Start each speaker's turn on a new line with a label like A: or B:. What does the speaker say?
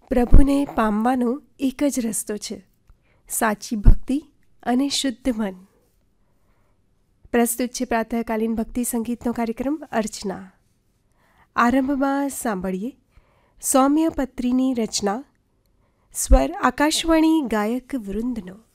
A: પ્રભુને પામવાનો એક જ રસ્તો છે, સાચી ભક્તિ અને શુદ્ધ મન. પ્રસ્તુત છે પ્રાતઃકાલીન ભક્તિ સંગીતનો કાર્યક્રમ અર્ચના. આરંભમાં સાંભળીએ સૌમ્ય પત્રીની રચના, સ્વર આકાશવાણી ગાયક વૃંદનો.